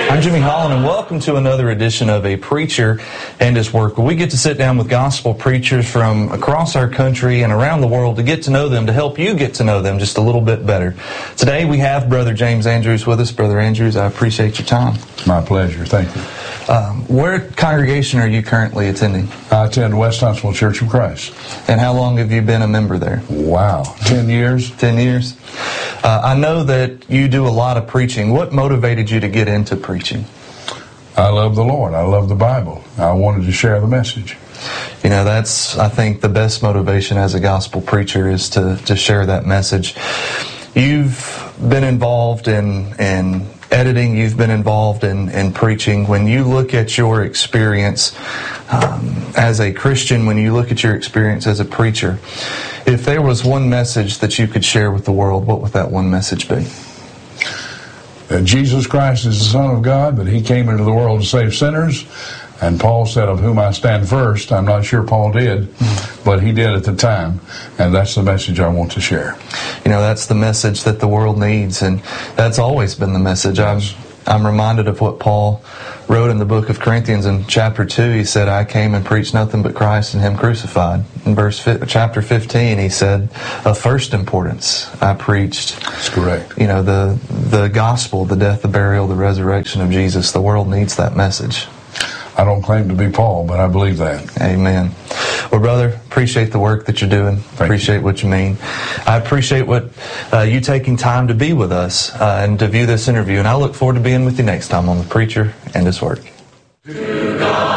I'm Jimmy Holland, and welcome to another edition of A Preacher and His Work, where we get to sit down with gospel preachers from across our country and around the world to get to know them, to help you get to know them just a little bit better. Today we have Brother James Andrews with us. Brother Andrews, I appreciate your time. My pleasure. Thank you. Where congregation are you currently attending? I attend West Huntsville Church of Christ. And how long have you been a member there? Wow, 10 years. 10 years. I know that you do a lot of preaching. What motivated you to get into preaching? I love the Lord. I love the Bible. I wanted to share the message. You know, that's, I think, the best motivation as a gospel preacher is to share that message. You've been involved in editing. You've been involved in preaching. When you look at your experience as a Christian, when you look at your experience as a preacher, if there was one message that you could share with the world, what would that one message be? That Jesus Christ is the Son of God, that He came into the world to save sinners. And Paul said, of whom I stand first. I'm not sure Paul did, but he did at the time. And that's the message I want to share. You know, that's the message that the world needs, and that's always been the message. I'm reminded of what Paul wrote in the book of Corinthians in chapter 2. He said, I came and preached nothing but Christ and Him crucified. In chapter 15, he said, of first importance, I preached. That's correct. You know, the gospel, the death, the burial, the resurrection of Jesus. The world needs that message. I don't claim to be Paul, but I believe that. Amen. Well, brother, appreciate the work that you're doing. Appreciate what you mean. I appreciate what you taking time to be with us and to view this interview. And I look forward to being with you next time on The Preacher and His Work. The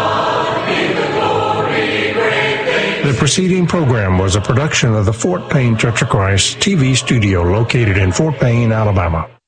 preceding program was a production of the Fort Payne Church of Christ TV studio located in Fort Payne, Alabama.